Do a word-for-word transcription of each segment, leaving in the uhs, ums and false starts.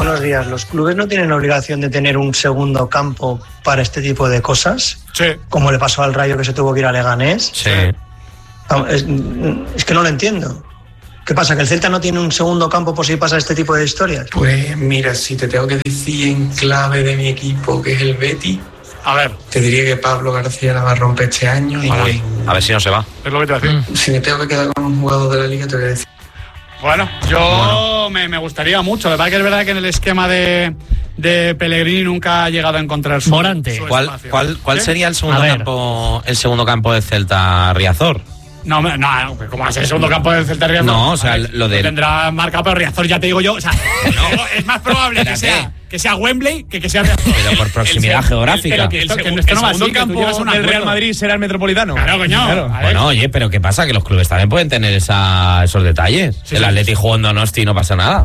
buenos días. ¿Los clubes no tienen obligación de tener un segundo campo para este tipo de cosas? Sí. Como le pasó al Rayo, que se tuvo que ir a Leganés. Sí. Es, es que no lo entiendo. ¿Qué pasa? ¿Que el Celta no tiene un segundo campo por si pasa este tipo de historias? Pues mira, si te tengo que decir en clave de mi equipo, que es el Betis, a ver, te diría que Pablo García la va a romper este año. Y Ay, a ver si no se va. Es lo que te voy a decir. Si me tengo que quedar con un jugador de la liga, te voy a decir. Bueno, yo bueno. Me, me gustaría mucho. La verdad que es verdad que en el esquema de, de Pellegrini nunca ha llegado a encontrar su, Morante. su ¿Cuál, espacio. cuál, cuál sería el segundo A ver. campo el segundo campo del Celta? Riazor. No, no, no, ¿cómo va a ser el segundo campo del Celta Riazor? No, o sea, A ver, lo del- tendrá marcado, pero Riazor ya te digo yo, o sea, no, es más probable que Espérate. sea, que sea Wembley que que sea Riazor. Pero por proximidad El- geográfica. pero que El, esto- que segu- esto el no va así, segundo que tú campo llegas a un del Real acuerdo. Madrid será el Metropolitano. Claro, coño. A ver. Bueno, oye, pero ¿qué pasa? Que los clubes también pueden tener esa, esos detalles. Sí, el sí. Atleti jugó en Donosti y no pasa nada.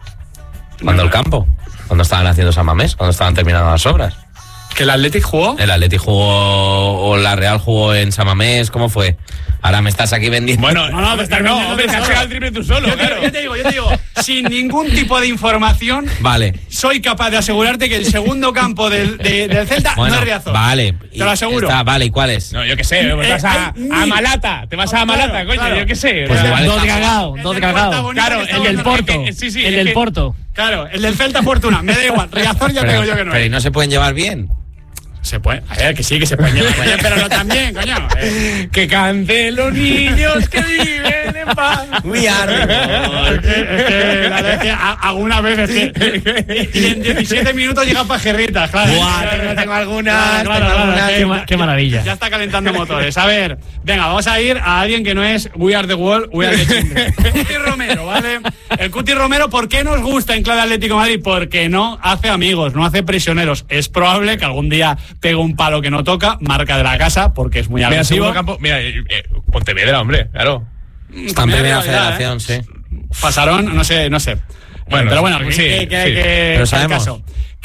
Cuando el campo. Cuando estaban haciendo San Mamés, cuando estaban terminando las obras. Que el Athletic jugó. El Atleti jugó, o la Real jugó en San Mamés, ¿cómo fue? Ahora me estás aquí vendiendo. Bueno, No, no, te estás no, vendiendo hombre, tú te has solo. pegado el triple tú solo, Yo te, claro. yo te digo, yo te digo, sin ningún tipo de información, Vale. soy capaz de asegurarte que el segundo campo del, de- del Celta Bueno, no es Riazor. vale. Te lo aseguro. Está, vale, ¿y cuál es? No, yo qué sé, pues Eh, vas a, eh, a ni- Malata, te vas a Malata, Claro, coño, claro. yo qué sé. Pues o sea, igual Dos está- cagao, El dos del cagao. Puerta Bonita Claro, que está el El del jugando- Porto. que- sí, sí, el es del que- Porto. Claro, el del Celta Fortuna, me da igual. Riazor ya te digo yo que no pero ¿y es. no se pueden llevar bien? Se puede, a ver, que sí, que se puede llevar bien, pero no tan bien, coño. Eh, Que canten los niños que viven en paz. We are Es que, es que, la verdad es que a- algunas veces que, y en diecisiete minutos llega Pajerritas, claro. Buah, Claro, tengo- tengo algunas, claro, tengo claro, algunas. es que Qué ma- qué maravilla. Ya está calentando motores. A ver, venga, vamos a ir a alguien que no es We Are the World, We Are the Children. Cuti Romero, ¿vale? El Cuti Romero, ¿por qué nos gusta en clave Atlético de Madrid? Porque no hace amigos, no hace prisioneros. Es probable que algún día pegue un palo que no toca, marca de la casa, porque es muy Mira, agresivo. segundo campo. Mira, eh, eh, Pontevedra, hombre, claro. Está en También primera es realidad, federación, ¿eh? sí. Pasaron, no sé, no sé. Bueno, pero bueno, sí, que, que, sí. que- Pero que sabemos. el caso.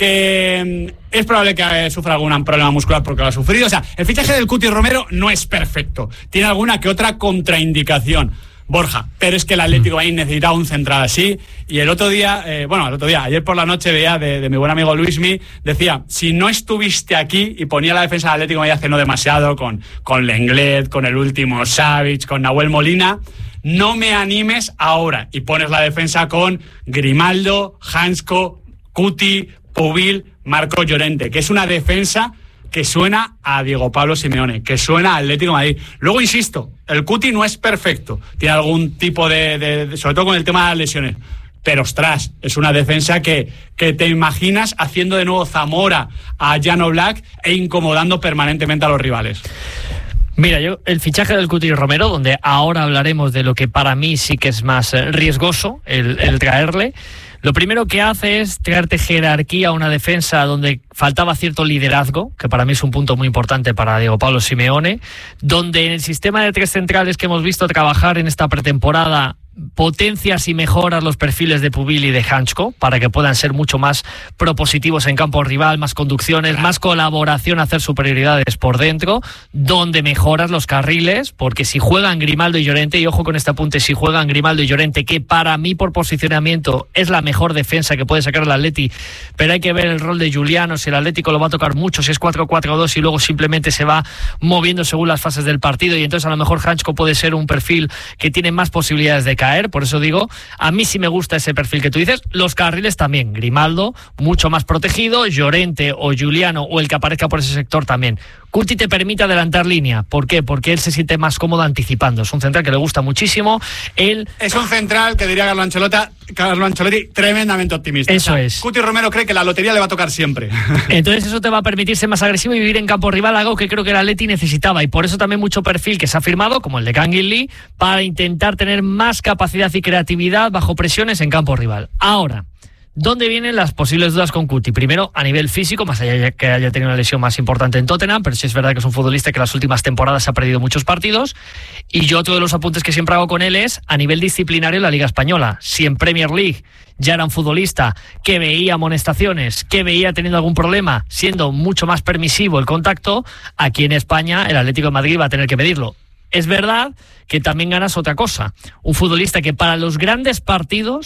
Que mm, es probable que eh, sufra algún problema muscular porque lo ha sufrido. O sea, el fichaje del Cuti Romero no es perfecto. Tiene alguna que otra contraindicación. Borja, pero es que el Atlético de Madrid necesitaba un central así. Y el otro día, eh, bueno, el otro día, ayer por la noche veía de, de mi buen amigo Luismi, decía, si no estuviste aquí, y ponía la defensa del Atlético de Madrid hace no demasiado, con, con Lenglet, con el último Savic, con Nahuel Molina, no me animes ahora. Y pones la defensa con Grimaldo, Hansko, Cuti, Pubil, Marco Llorente, que es una defensa que suena a Diego Pablo Simeone, que suena a Atlético de Madrid. Luego, insisto, el Cuti no es perfecto. Tiene algún tipo de, de, de... sobre todo con el tema de las lesiones. Pero, ostras, es una defensa que, que te imaginas haciendo de nuevo Zamora a Jan Oblak e incomodando permanentemente a los rivales. Mira, yo el fichaje del Cuti Romero, donde ahora hablaremos de lo que para mí sí que es más eh, riesgoso, el, el traerle, lo primero que hace es traerte jerarquía a una defensa donde faltaba cierto liderazgo, que para mí es un punto muy importante para Diego Pablo Simeone, donde en el sistema de tres centrales que hemos visto trabajar en esta pretemporada potencias y mejoras los perfiles de Pubil y de Hansko para que puedan ser mucho más propositivos en campo rival, más conducciones, más colaboración, hacer superioridades por dentro, donde mejoras los carriles, porque si juegan Grimaldo y Llorente, y ojo con este apunte, si juegan Grimaldo y Llorente, que para mí por posicionamiento es la mejor defensa que puede sacar el Atleti, pero hay que ver el rol de Juliano, si el Atlético lo va a tocar mucho, si es cuatro cuatro dos y luego simplemente se va moviendo según las fases del partido, y entonces a lo mejor Hansko puede ser un perfil que tiene más posibilidades de caer. Por eso digo, a mí sí me gusta ese perfil que tú dices. Los carriles también, Grimaldo mucho más protegido, Llorente o Juliano o el que aparezca por ese sector también. Cuti te permite adelantar línea. ¿Por qué? Porque él se siente más cómodo anticipando. Es un central que le gusta muchísimo. Él Es un central que diría Carlo Ancelotti, Carlo Ancelotti tremendamente optimista. Eso O sea, es. Cuti Romero cree que la lotería le va a tocar siempre. Entonces eso te va a permitir ser más agresivo y vivir en campo rival, algo que creo que el Atleti necesitaba, y por eso también mucho perfil que se ha firmado, como el de Kangin Lee, para intentar tener más capacidad y creatividad bajo presiones en campo rival. Ahora, ¿dónde vienen las posibles dudas con Cuti? Primero, a nivel físico, más allá de que haya tenido una lesión más importante en Tottenham, pero sí es verdad que es un futbolista que en las últimas temporadas ha perdido muchos partidos. Y yo, todos los apuntes que siempre hago con él es a nivel disciplinario en la Liga Española. Si en Premier League ya era un futbolista que veía amonestaciones, que veía teniendo algún problema, siendo mucho más permisivo el contacto, aquí en España el Atlético de Madrid va a tener que medirlo. Es verdad que también ganas otra cosa. Un futbolista que para los grandes partidos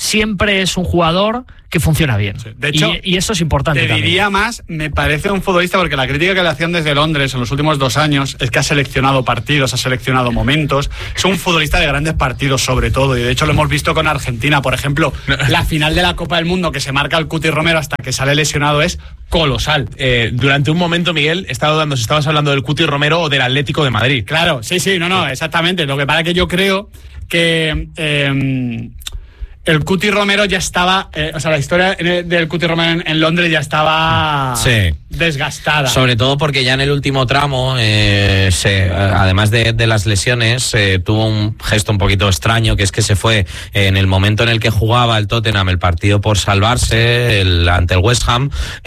siempre es un jugador que funciona bien. Sí. De hecho, y, y eso es importante te también. diría más, me parece un futbolista, porque la crítica que le hacían desde Londres en los últimos dos años es que ha seleccionado partidos, ha seleccionado momentos. Es un futbolista de grandes partidos sobre todo, y de hecho lo hemos visto con Argentina, por ejemplo. La final de la Copa del Mundo que se marca el Cuti Romero hasta que sale lesionado es colosal. Eh, durante un momento, Miguel, estaba dudando si estabas hablando del Cuti Romero o del Atlético de Madrid. Claro, sí, sí, no, no, exactamente. Lo que pasa es que yo creo que... Eh, el Cuti Romero ya estaba, eh, o sea, la historia del Cuti Romero en, en Londres ya estaba sí. desgastada. Sobre todo porque ya en el último tramo, eh, se, además de, de las lesiones, eh, tuvo un gesto un poquito extraño, que es que se fue eh, en el momento en el que jugaba el Tottenham el partido por salvarse el, ante el West Ham,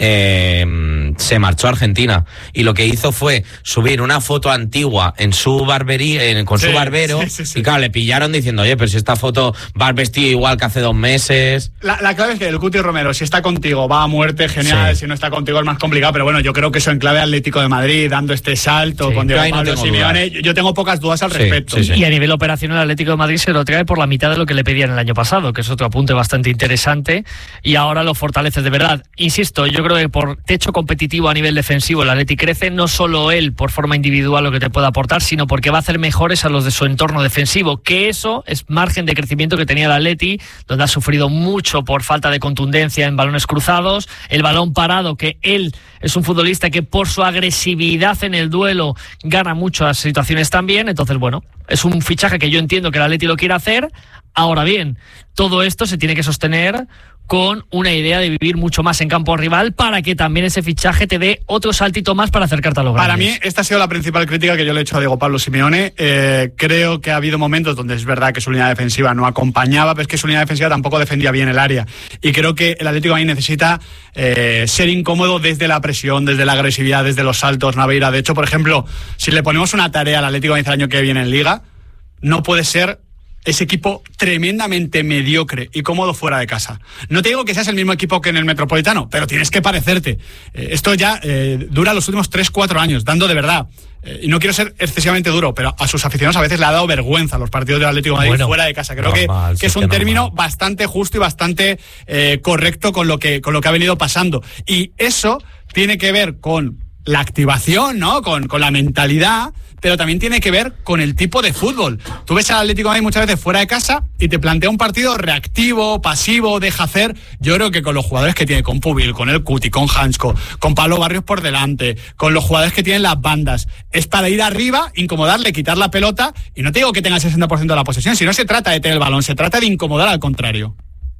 eh, se marchó a Argentina y lo que hizo fue subir una foto antigua en su barbería, en, con sí, su barbero, sí, sí, sí. y claro, le pillaron diciendo, oye, pero si esta foto vas vestido igual que hace dos meses. La, la clave es que el Cuti Romero, si está contigo, va a muerte, genial. Sí. Si no está contigo es más complicado, pero bueno, yo creo que eso en clave Atlético de Madrid, dando este salto sí, con Diego Pablo no Simeone, yo, yo tengo pocas dudas al sí, respecto. Sí, sí. Y a nivel operacional, Atlético de Madrid se lo trae por la mitad de lo que le pedían el año pasado, que es otro apunte bastante interesante, y ahora lo fortalece de verdad. Insisto, yo creo que por techo competitivo a nivel defensivo el Atleti crece, no solo él por forma individual lo que te puede aportar, sino porque va a hacer mejores a los de su entorno defensivo, que eso es margen de crecimiento que tenía el Atleti, donde ha sufrido mucho por falta de contundencia en balones cruzados, el balón parado, que él es un futbolista que por su agresividad en el duelo gana muchas situaciones también. Entonces, bueno, es un fichaje que yo entiendo que el Atleti lo quiere hacer. Ahora bien, todo esto se tiene que sostener con una idea de vivir mucho más en campo rival para que también ese fichaje te dé otro saltito más para acercarte a los grandes. Para mí, esta ha sido la principal crítica que yo le he hecho a Diego Pablo Simeone. Eh, creo que ha habido momentos donde es verdad que su línea defensiva no acompañaba, pero es que su línea defensiva tampoco defendía bien el área. Y creo que el Atlético ahí necesita eh, ser incómodo desde la presión, desde la agresividad, desde los saltos, Naveira. De hecho, por ejemplo, si le ponemos una tarea al Atlético el año que viene en Liga, no puede ser ese equipo tremendamente mediocre y cómodo fuera de casa. No te digo que seas el mismo equipo que en el Metropolitano, pero tienes que parecerte. Eh, esto ya eh, dura los últimos tres cuatro años, dando de verdad. Eh, y no quiero ser excesivamente duro, pero a sus aficionados a veces le ha dado vergüenza los partidos del Atlético de Madrid bueno, fuera de casa. Creo normal, que, que es un término normal. bastante justo y bastante eh, correcto con lo que, con lo que ha venido pasando. Y eso tiene que ver con la activación, ¿no? Con, con la mentalidad, pero también tiene que ver con el tipo de fútbol. Tú ves al Atlético de Madrid muchas veces fuera de casa y te plantea un partido reactivo, pasivo, deja hacer. Yo creo que con los jugadores que tiene, con Pubil, con el Cuti, con Hansko, con Pablo Barrios por delante, con los jugadores que tienen las bandas, es para ir arriba, incomodarle, quitar la pelota, y no te digo que tenga el sesenta por ciento de la posesión, si no se trata de tener el balón, se trata de incomodar al contrario.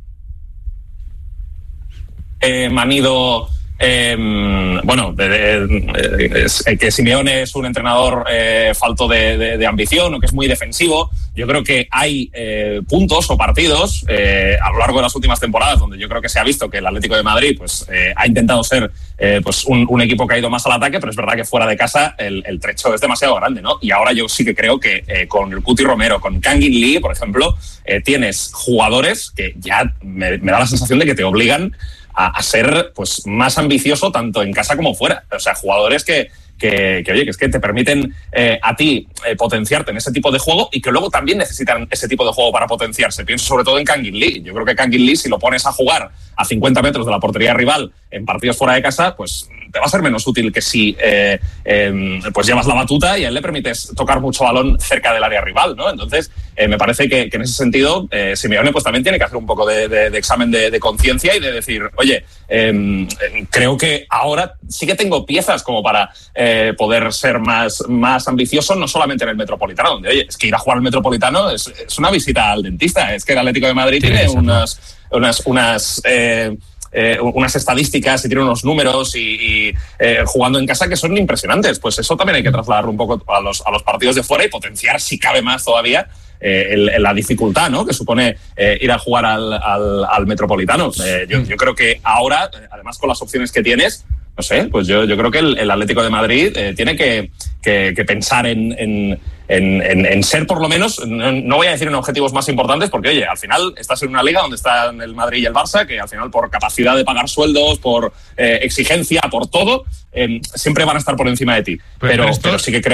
Eh, Manido... Eh, bueno, eh, eh, eh, que Simeone es un entrenador eh, falto de, de, de ambición o que es muy defensivo. Yo creo que hay eh, puntos o partidos eh, a lo largo de las últimas temporadas donde yo creo que se ha visto que el Atlético de Madrid pues eh, ha intentado ser eh, pues un, un equipo que ha ido más al ataque, pero es verdad que fuera de casa el, el trecho es demasiado grande, ¿no? Y ahora yo sí que creo que eh, con el Cuti Romero, con Kangin Lee, por ejemplo, eh, tienes jugadores que ya me, me da la sensación de que te obligan A, a ser pues más ambicioso tanto en casa como fuera. O sea, jugadores que, que, que oye, que es que te permiten eh, a ti eh, potenciarte en ese tipo de juego y que luego también necesitan ese tipo de juego para potenciarse. Pienso sobre todo en Kangin Lee. Yo creo que Kangin Lee, si lo pones a jugar a cincuenta metros de la portería rival en partidos fuera de casa, pues te va a ser menos útil que si eh, eh, pues llevas la batuta y a él le permites tocar mucho balón cerca del área rival, ¿no? Entonces, eh, me parece que, que en ese sentido eh, Simeone pues también tiene que hacer un poco de, de, de examen de, de conciencia y de decir, oye, eh, creo que ahora sí que tengo piezas como para eh, poder ser más, más ambicioso, no solamente en el Metropolitano, donde, oye, es que ir a jugar al Metropolitano es, es una visita al dentista. Es que el Atlético de Madrid tiene, tiene eso, unas, ¿no? unas, unas eh, Eh, unas estadísticas y tiene unos números y, y eh, jugando en casa que son impresionantes. Pues eso también hay que trasladarlo un poco a los, a los partidos de fuera y potenciar, si cabe más todavía, eh, el, el, la dificultad, ¿no?, que supone eh, ir a jugar al, al, al Metropolitano. Eh, yo, yo creo que ahora, además con las opciones que tienes, no sé, pues yo, yo creo que el, el Atlético de Madrid eh, tiene que, que, que pensar en, en, en, en, en ser por lo menos, no, no voy a decir en objetivos más importantes, porque oye, al final estás en una liga donde están el Madrid y el Barça, que al final por capacidad de pagar sueldos, por eh, exigencia, por todo, eh, siempre van a estar por encima de ti. Pero, pero, esto... pero sí que creo...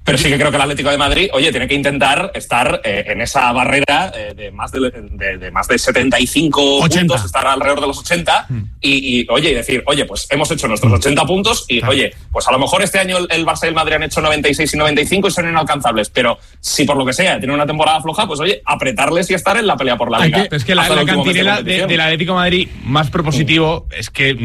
Pero sí que creo que el Atlético de Madrid, oye, tiene que intentar estar eh, en esa barrera eh, de, más de, de, de más de setenta y cinco ochenta puntos, estar alrededor de los ochenta mm. y, y, oye, y decir, oye, pues hemos hecho nuestros ochenta puntos y, claro. oye, pues a lo mejor este año el, el Barça y el Madrid han hecho noventa y seis y noventa y cinco y son inalcanzables, pero si por lo que sea tienen una temporada floja, pues oye, apretarles y estar en la pelea por la Liga. Es que la, la cantinela de, del Atlético de Madrid más propositivo mm. es que